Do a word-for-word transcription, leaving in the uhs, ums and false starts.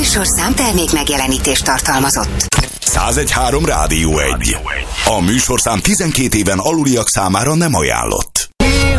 műsorszám termék megjelenítést tartalmazott. száz egy három Rádió egy. A műsorszám tizenkét éven aluliak számára nem ajánlott.